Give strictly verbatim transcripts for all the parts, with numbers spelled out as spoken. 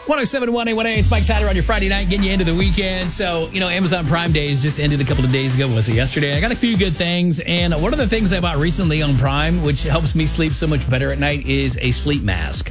one oh seven point one A one A, it's Mike Tyler on your Friday night, getting you into the weekend. So, you know, Amazon Prime Days just ended a couple of days ago. Was it yesterday? I got a few good things. And one of the things I bought recently on Prime, which helps me sleep so much better at night, is a sleep mask.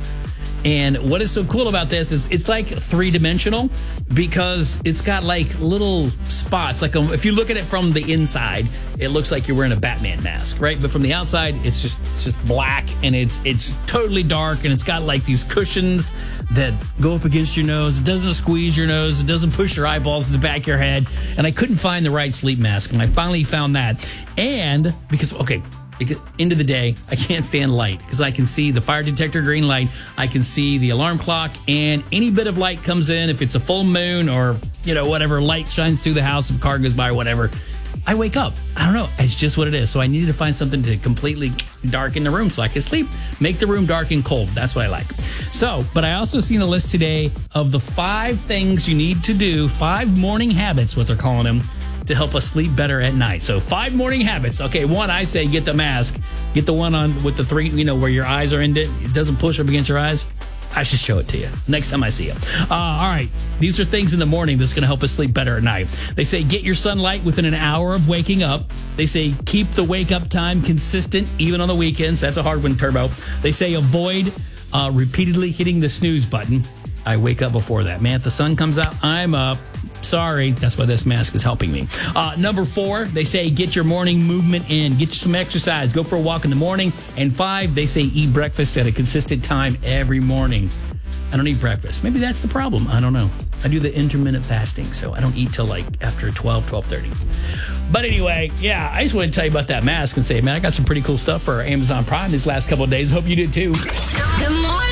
And what is so cool about this is it's like three-dimensional because it's got like little spots. Like um, if you look at it from the inside, it looks like you're wearing a Batman mask, right? But from the outside, it's just it's just black and it's it's totally dark and it's got like these cushions that go up against your nose. It doesn't squeeze your nose. It doesn't push your eyeballs to the back of your head. And I couldn't find the right sleep mask, and I finally found that. And because okay. Because end of the day, I can't stand light because I can see the fire detector green light. I can see the alarm clock, and any bit of light comes in, if it's a full moon or, you know, whatever, light shines through the house, if a car goes by or whatever, I wake up. I don't know. It's just what it is. So I needed to find something to completely darken the room so I can sleep. Make the room dark and cold. That's what I like. So, but I also seen a list today of the five things you need to do, five morning habits, what they're calling them, to help us sleep better at night. So five morning habits. Okay, one, I say get the mask. Get the one on with the three, you know, where your eyes are in it. It doesn't push up against your eyes. I should show it to you next time I see you. Uh, all right, these are things in the morning that's going to help us sleep better at night. They say get your sunlight within an hour of waking up. They say keep the wake up time consistent, even on the weekends. That's a hard one, Turbo. They say avoid uh, repeatedly hitting the snooze button. I wake up before that. Man, if the sun comes out, I'm up. Sorry, that's why this mask is helping me. Uh, number four, they say get your morning movement in. Get you some exercise. Go for a walk in the morning. And five, they say eat breakfast at a consistent time every morning. I don't eat breakfast. Maybe that's the problem. I don't know. I do the intermittent fasting, so I don't eat till like after twelve, twelve thirty. But anyway, yeah, I just want to tell you about that mask and say, man, I got some pretty cool stuff for Amazon Prime these last couple of days. Hope you did too. Good morning.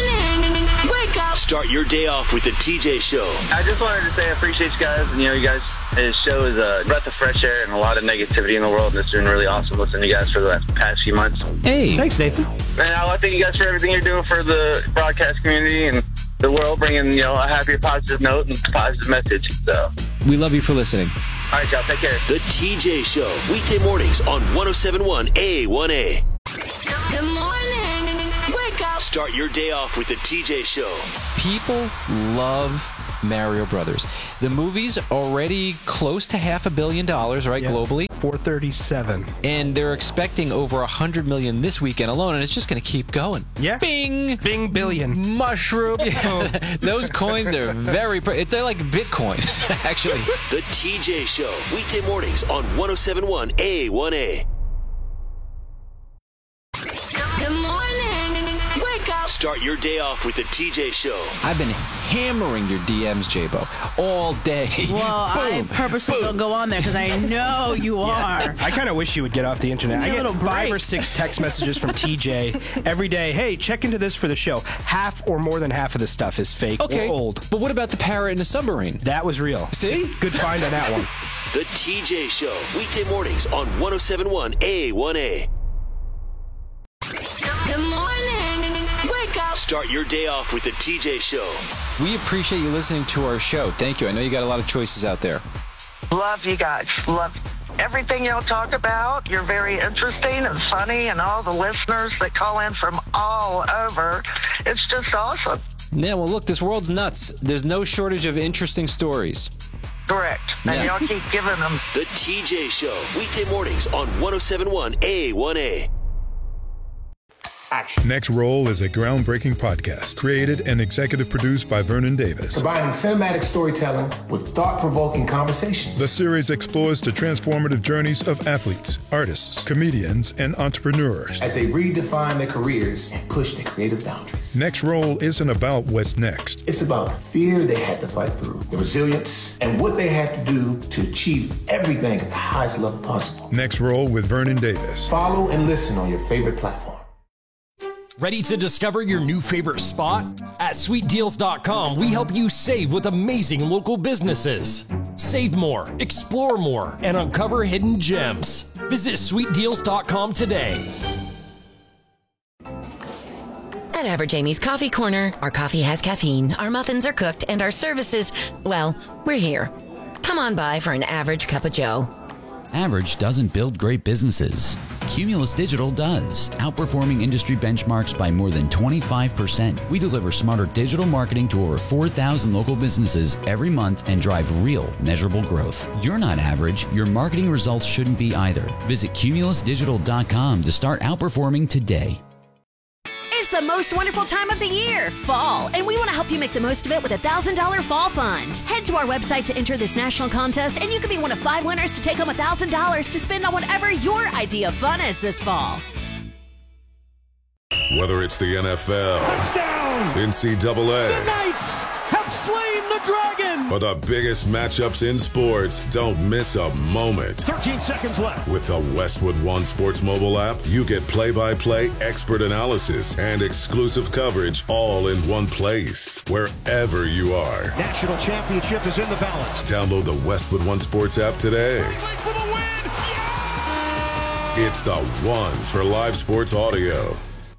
Wake up. Start your day off with the T J Show. I just wanted to say I appreciate you guys. And, you know, you guys, this show is a breath of fresh air and a lot of negativity in the world. And it's been really awesome listening to you guys for the last, past few months. Hey. Thanks, Nathan. And I want to thank you guys for everything you're doing for the broadcast community and the world, bringing, you know, a happier, positive note and positive message. So we love you for listening. All right, y'all. Take care. The T J Show. Weekday mornings on one oh seven point one A one A. Good morning. Wake up. Start your day off with the T J Show. People love Mario Brothers. The movie's already close to half a billion dollars, right, Yep. globally? four thirty-seven. And they're expecting over one hundred million this weekend alone, and it's just going to keep going. Yeah. Bing! Bing billion. Mushroom. Those coins are very... Pre- they're like Bitcoin, actually. The T J Show. Weekday mornings on one oh seven point one A one A. Good morning. Wake up. Start your day off with the T J Show. I've been hammering your D Ms, J-Bo, all day. Well, I purposely don't go on there because I know you are. I kind of wish you would get off the internet. Give me I a get little five break. or six text messages from T J every day. Hey, check into this for the show. Half or more than half of the stuff is fake Okay, or old. but what about the parrot in the submarine? That was real. See? Good find on that one. The T J Show. Weekday mornings on one oh seven point one A one A. Good morning. Wake up. Start your day off with the T J Show. We appreciate you listening to our show. Thank you. I know you got a lot of choices out there. Love you guys. Love everything y'all talk about. You're very interesting and funny, and all the listeners that call in from all over. It's just awesome. Yeah, well, look, this world's nuts. There's no shortage of interesting stories. Correct. And Yeah. y'all keep giving them. The T J Show. Weekday mornings on one oh seven point one A one A. Next Roll is a groundbreaking podcast created and executive produced by Vernon Davis. Combining cinematic storytelling with thought-provoking conversations. The series explores the transformative journeys of athletes, artists, comedians, and entrepreneurs as they redefine their careers and push their creative boundaries. Next Roll isn't about what's next. It's about the fear they had to fight through, the resilience, and what they had to do to achieve everything at the highest level possible. Next Roll with Vernon Davis. Follow and listen on your favorite platform. Ready to discover your new favorite spot? At sweet deals dot com, we help you save with amazing local businesses. Save more, explore more, and uncover hidden gems. Visit sweet deals dot com today. At Average Amy's Coffee Corner, our coffee has caffeine, our muffins are cooked, and our services, well, we're here. Come on by for an average cup of joe. Average doesn't build great businesses. Cumulus Digital does, outperforming industry benchmarks by more than twenty-five percent. We deliver smarter digital marketing to over four thousand local businesses every month and drive real, measurable growth. You're not average. Your marketing results shouldn't be either. Visit cumulus digital dot com to start outperforming today. It's the most wonderful time of the year, fall, and we want to help you make the most of it with a one thousand dollars Fall Fund. Head to our website to enter this national contest, and you could be one of five winners to take home one thousand dollars to spend on whatever your idea of fun is this fall. Whether it's the N F L, touchdown, N C double A, the Knights have slain the dragon, or the biggest matchups in sports, don't miss a moment. thirteen seconds left. With the Westwood One Sports mobile app, you get play-by-play expert analysis and exclusive coverage all in one place, wherever you are. National championship is in the balance. Download the Westwood One Sports app today. For the win! Yeah! It's the one for live sports audio.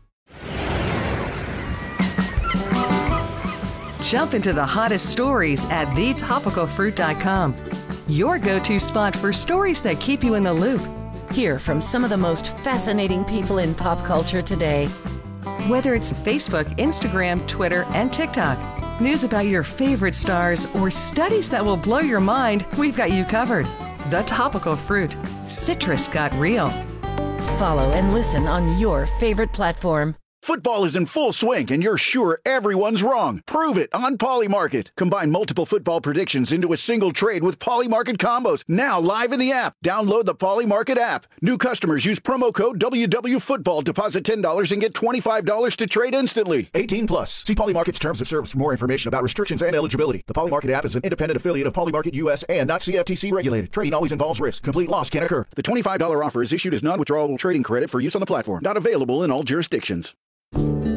Jump into the hottest stories at the topical fruit dot com. Your go-to spot for stories that keep you in the loop. Hear from some of the most fascinating people in pop culture today. Whether it's Facebook, Instagram, Twitter, and TikTok, news about your favorite stars, or studies that will blow your mind, we've got you covered. The Topical Fruit. Citrus got real. Follow and listen on your favorite platform. Football is in full swing, and you're sure everyone's wrong. Prove it on Polymarket. Combine multiple football predictions into a single trade with Polymarket combos. Now live in the app. Download the Polymarket app. New customers use promo code W W Football. Deposit ten dollars and get twenty-five dollars to trade instantly. eighteen plus. See Polymarket's terms of service for more information about restrictions and eligibility. The Polymarket app is an independent affiliate of Polymarket U S and not C F T C regulated. Trading always involves risk. Complete loss can occur. The twenty-five dollars offer is issued as non-withdrawable trading credit for use on the platform. Not available in all jurisdictions.